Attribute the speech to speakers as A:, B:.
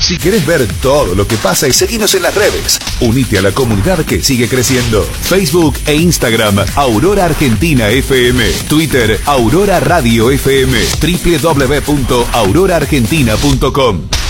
A: Si querés ver todo lo que pasa y seguinos en las redes, unite a la comunidad que sigue creciendo. Facebook e Instagram, Aurora Argentina FM. Twitter, Aurora Radio FM. www.auroraargentina.com.